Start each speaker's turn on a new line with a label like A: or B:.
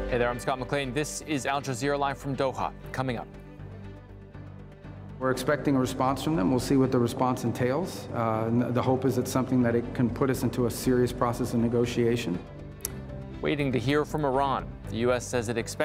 A: Hey there, I'm Scott McLean. This is Al Jazeera Live from Doha. Coming up.
B: We're expecting a response from them. We'll see what the response entails. The hope is it's something that it can put us into a serious process of negotiation.
A: Waiting to hear from Iran. The U.S. says it expects